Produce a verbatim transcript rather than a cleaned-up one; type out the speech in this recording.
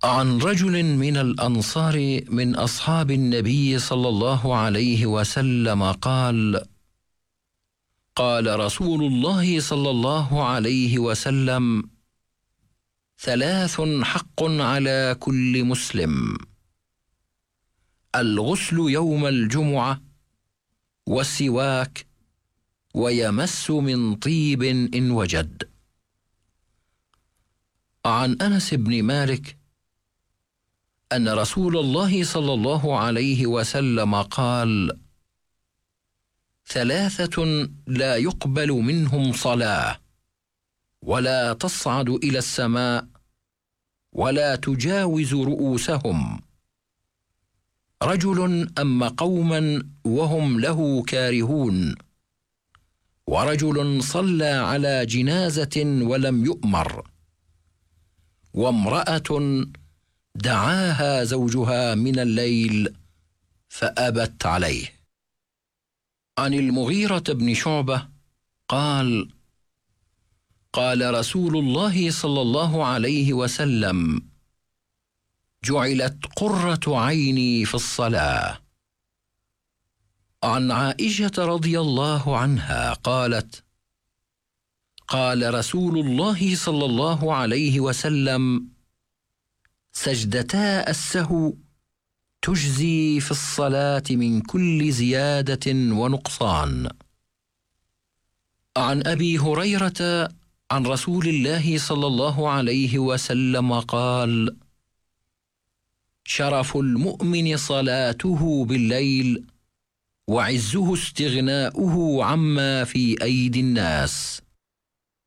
عن رجل من الأنصار من أصحاب النبي صلى الله عليه وسلم قال: قال رسول الله صلى الله عليه وسلم: ثلاث حق على كل مسلم: الغسل يوم الجمعة، والسواك، ويمس من طيب إن وجد. عن أنس بن مالك أن رسول الله صلى الله عليه وسلم قال: ثلاثة لا يقبل منهم صلاة، ولا تصعد إلى السماء، ولا تجاوز رؤوسهم: رجل أم قوما وهم له كارهون، ورجل صلى على جنازة ولم يؤمر، وامرأة دعاها زوجها من الليل فأبت عليه. عن المغيرة بن شعبة قال: قال رسول الله صلى الله عليه وسلم: جعلت قرة عيني في الصلاة. عن عائشة رضي الله عنها قالت: قال رسول الله صلى الله عليه وسلم: سجدتا السهو تجزي في الصلاة من كل زيادة ونقصان. عن أبي هريرة عن رسول الله صلى الله عليه وسلم قال: شرف المؤمن صلاته بالليل، وعزه استغناؤه عما في أيدي الناس.